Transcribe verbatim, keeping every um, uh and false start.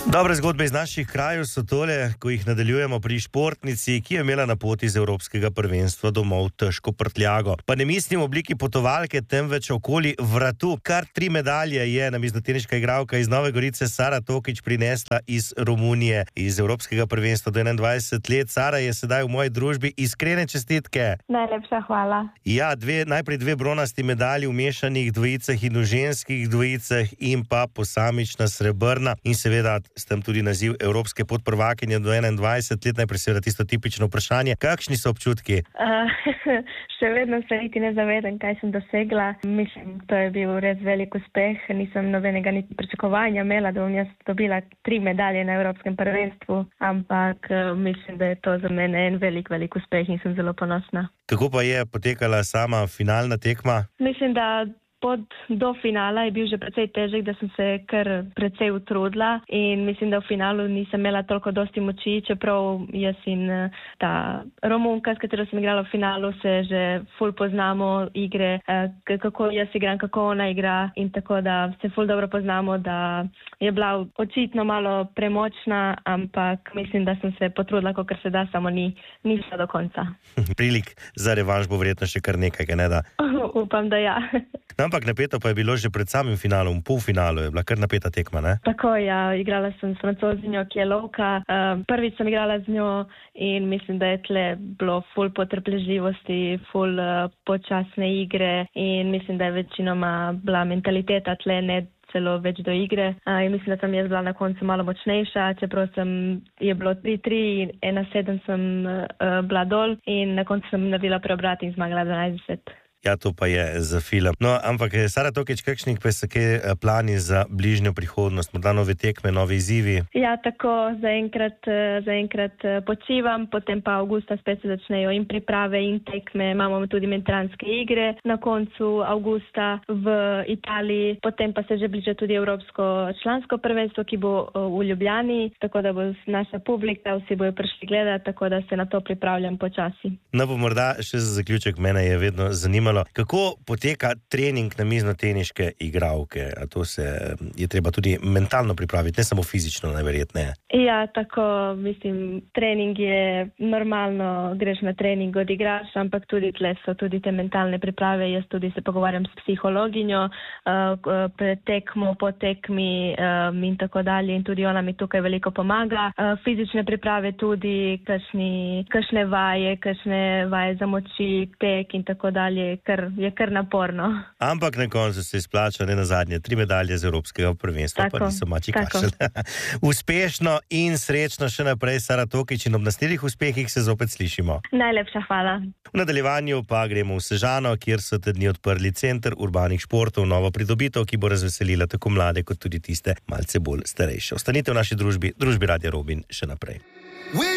Dobre zgodbe iz naših krajev so tole, ko jih nadaljujemo pri športnici, ki je imela na poti iz evropskega prvenstva domov težko prtljago. Pa ne mislim v obliki potovalke, temveč okoli vratu. Kar tri medalje je namiznoteniška igralka iz Nove Gorice Sara Tokić prinesla iz Romunije, iz evropskega prvenstva do enaindvajset let. Sara je sedaj v moji družbi. Iskrene čestitke. Najlepša hvala. Ja, dve, najprej dve bronasti medalji v mešanih dvojicah in v ženskih dvojicah in pa posamična srebrna in seveda s tem tudi naziv evropske podprvakinje do enaindvajset let. Najprej seveda tisto tipično vprašanje. Kakšni so občutki? Uh, še vedno se niti ne zavedam, kaj sem dosegla. Mislim, to je bil res velik uspeh. Nisem nobenega niti pričakovanja imela, da bom jaz dobila tri medalje na evropskem prvenstvu, ampak uh, mislim, da je to za mene en velik, velik uspeh in sem zelo ponosna. Kako pa je potekala sama finalna tekma? Mislim, da Pod do finala je bil že precej težek, da sem se kar precej utrudila in mislim, da v finalu nisem imela toliko dosti moči, čeprav jaz in ta Romunka, s katero sem igrala v finalu, se že ful poznamo igre, kako jaz igram, kako ona igra in tako da se ful dobro poznamo, da je bila očitno malo premočna, ampak mislim, da sem se potrudila, kakor se da, samo ni, ni šla do konca. Prilik za revanš bo verjetno še kar nekaj, ne da? Upam, da ja. No, ampak napeto pa je bilo že pred samim finalom, v polfinalu je bila kar napeta tekma, ne? Tako, ja, igrala sem s Francozinjo, ki je lovka. Uh, prvič sem igrala z njo in mislim, da je tle bilo ful potrpežljivosti, ful uh, počasne igre in mislim, da je večinoma bila mentaliteta tle ne celo več do igre. Uh, in mislim, da sem jaz bila na koncu malo močnejša, čeprav sem, je bilo tri tri in ena sedem sem uh, bila dol in na koncu sem naredila preobrat in zmagala dvanajst deset. Ja, to pa je za film. No, ampak Sara Tokić, kakšni pa so kaj plani za bližnjo prihodnost? Morda nove tekme, nove izzivi? Ja, tako, zaenkrat, zaenkrat počivam, potem pa avgusta spet se začnejo in priprave in tekme. Imamo tudi mediteranske igre na koncu avgusta v Italiji, potem pa se že bliža tudi evropsko člansko prvenstvo, ki bo v Ljubljani, tako da bo naša publika, vsi bojo prišli gledati, tako da se na to pripravljam počasi. No, pa morda še za zaključek, mene je vedno zanimalo, kako poteka trening namiznoteniške igralke? A to se je treba tudi mentalno pripraviti, ne samo fizično, najverjetneje. Ja, tako, mislim, trening je normalno, greš na trening, odigraš, ampak tudi tle so tudi te mentalne priprave. Jaz tudi se pogovarjam s psihologinjo, uh, pred tekmo, po tekmi um, in tako dalje in tudi ona mi tukaj veliko pomaga. Uh, fizične priprave tudi, kakšni, kakšne vaje, kakšne vaje za moči, tek in tako dalje. Kar, je kar naporno. Ampak na koncu se izplača, ne nazadnje, tri medalje z evropskega prvenstva, tako, pa niso mači kašelj. Uspešno in srečno še naprej, Sara Tokić, in ob naslednjih uspehih se zopet slišimo. Najlepša hvala. V nadaljevanju pa gremo v Sežano, kjer so te dni odprli center urbanih športov, novo pridobitev, ki bo razveselila tako mlade kot tudi tiste malce bolj starejše. Ostanite v naši družbi, družbi Radia Robin še naprej.